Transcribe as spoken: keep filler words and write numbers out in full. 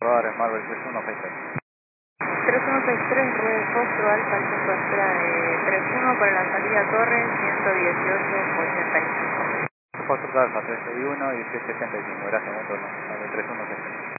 Rodar, Marvel tres uno seis tres. tres uno seis tres, Rueda Fostro, Alfa, el centro de espera de tres uno para la salida Torre, ciento dieciocho ochenta y cinco. Foxtrot Alfa treinta y uno, diecisiete setenta y cinco, gracias, buen turno. Vale, tres uno seis tres.